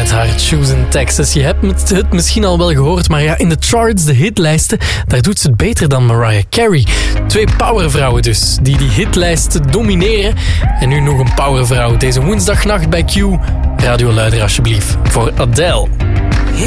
met haar Choosing Texas. Je hebt het misschien al wel gehoord, maar ja, in de charts, de hitlijsten, daar doet ze het beter dan Mariah Carey. 2 powervrouwen dus, die hitlijsten domineren. En nu nog een powervrouw deze woensdagnacht bij Q. Radio luider alsjeblieft voor Adele.